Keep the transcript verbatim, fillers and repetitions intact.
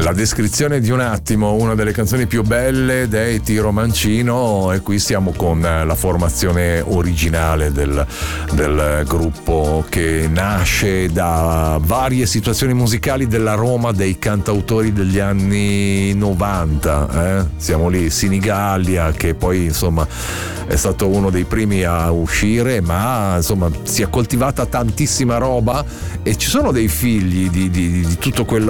la descrizione di un attimo, una delle canzoni più belle dei Tiro Mancino, e qui siamo con la formazione originale del, del gruppo, che nasce da varie situazioni musicali della Roma dei cantautori degli anni novanta, eh? Siamo lì, Sinigallia, che poi insomma è stato uno dei primi a uscire, ma insomma si è coltivata tantissima roba, e ci sono dei figli di, di, di tutto quel